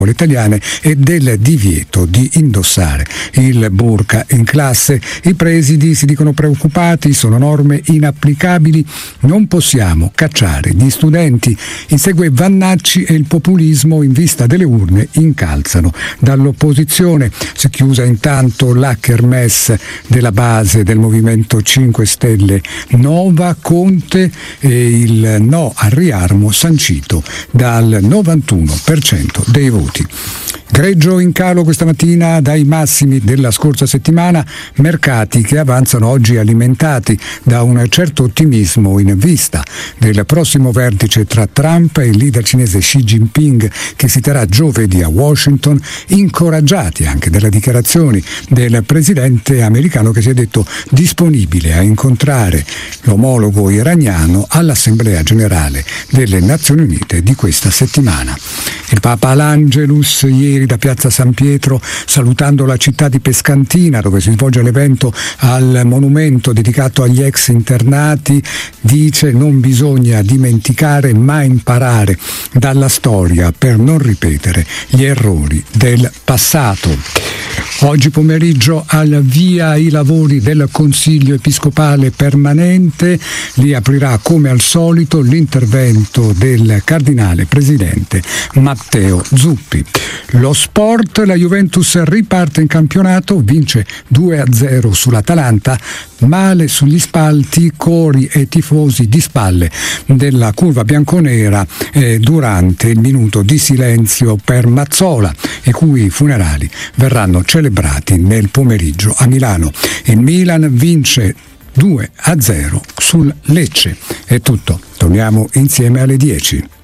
italiane e del divieto di indossare il burqa in classe. I presidi si dicono preoccupati, sono norme inapplicabili, non possiamo cacciare gli studenti. Insegue Vannacci e il populismo in vista delle urne incalzano dall'opposizione. Si è chiusa intanto la kermesse della base del Movimento 5 Stelle Nova. Conte e il no al riarmo sancito dal 91% dei voti. Greggio in calo questa mattina dai massimi della scorsa settimana, mercati che avanzano oggi alimentati da un certo ottimismo in vista del prossimo vertice tra Trump e il leader cinese Xi Jinping che si terrà giovedì a Washington, incoraggiati anche dalle dichiarazioni del presidente americano che si è detto disponibile a incontrare l'omologo iraniano all'Assemblea Generale delle Nazioni Unite di questa settimana. Il Papa all'Angelus ieri da Piazza San Pietro, salutando la città di Pescantina dove si svolge l'evento al monumento dedicato agli ex internati, dice: non bisogna dimenticare ma imparare dalla storia per non ripetere gli errori del passato. Oggi pomeriggio al via i lavori del Consiglio Episcopale Permanente, li aprirà come al solito l'intervento del Cardinale Presidente Matteo Zuppi. Lo sport, la Juventus riparte in campionato, vince 2-0 sull'Atalanta, male sugli spalti, cori e tifosi di spalle della curva bianconera durante il minuto di silenzio per Mazzola, i cui funerali verranno celebrati nel pomeriggio a Milano. Il Milan vince 2-0 sul Lecce. È tutto, torniamo insieme alle 10.